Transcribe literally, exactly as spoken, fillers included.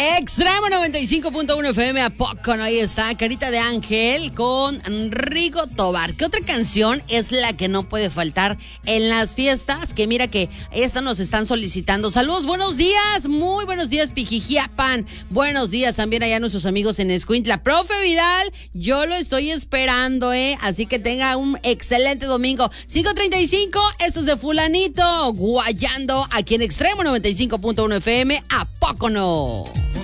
Extremo noventa y cinco punto uno F M, ¿a poco no? Ahí está, Carita de Ángel con Rigo Tobar. ¿Qué otra canción es la que no puede faltar en las fiestas? Que mira que esta nos están solicitando. Saludos, buenos días, muy buenos días, Pijijiapan. Buenos días también allá a nuestros amigos en Escuintla. Profe Vidal, yo lo estoy esperando, ¿eh? Así que tenga un excelente domingo. cinco treinta y cinco, esto es de fulanito, guayando aquí en Extremo noventa y cinco punto uno F M, ¿a poco no?